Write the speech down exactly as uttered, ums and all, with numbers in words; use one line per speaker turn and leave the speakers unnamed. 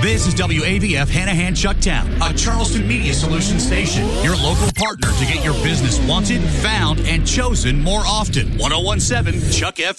This is W A V F Hanahan Chucktown, a Charleston Media Solutions station. Your local partner to get your business wanted, found, and chosen more often. ten seventeen Chuck F